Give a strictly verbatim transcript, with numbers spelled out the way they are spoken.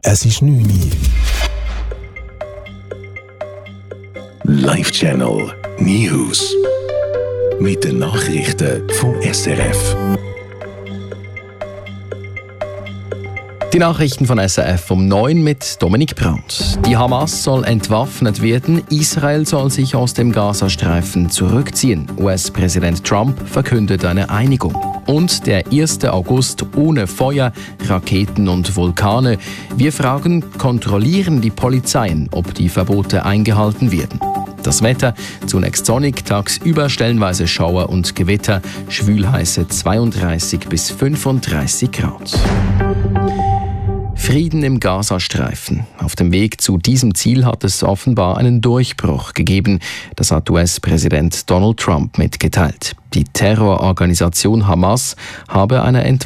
Es ist neun Uhr. Live Channel News. Mit den Nachrichten vom S R F. Die Nachrichten von S R F um neun mit Dominik Brandt. Die Hamas soll entwaffnet werden, Israel soll sich aus dem Gazastreifen zurückziehen. U S-Präsident Trump verkündet eine Einigung. Und der erste August ohne Feuer, Raketen und Vulkane. Wir fragen, kontrollieren die Polizeien, ob die Verbote eingehalten werden? Das Wetter, zunächst sonnig, tagsüber stellenweise Schauer und Gewitter, schwülheiße zweiunddreißig bis fünfunddreißig Grad. Frieden im Gazastreifen. Auf dem Weg zu diesem Ziel hat es offenbar einen Durchbruch gegeben. Das hat U S-Präsident Donald Trump mitgeteilt. Die Terrororganisation Hamas habe eine Entwaffnung